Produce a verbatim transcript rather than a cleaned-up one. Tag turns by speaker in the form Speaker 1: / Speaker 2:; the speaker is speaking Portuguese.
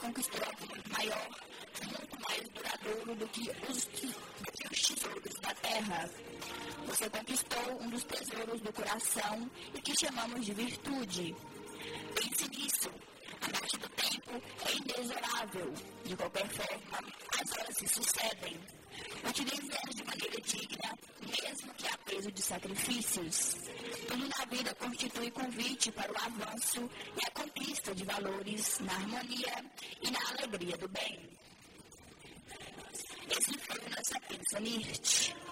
Speaker 1: conquistou algo maior, muito mais duradouro do que os, do que os tesouros da terra. Você conquistou um dos tesouros do coração e que chamamos de virtude. Pense nisso. A marcha do tempo é inexorável. De qualquer forma, as horas se sucedem. Utilize-as de maneira digna, mesmo que a peso de sacrifícios. Tudo na vida constitui convite para o avanço e a conquista de valores na harmonia e na alegria do bem. Esse foi o nosso Pensa N I R T.